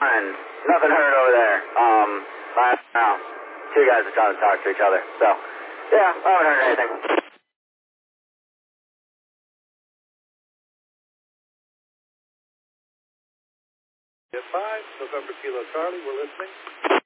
And nothing heard over there. I don't know. Two guys are trying to talk to each other. So, yeah, I haven't heard anything. At 5, November Kilo Charlie, we're listening.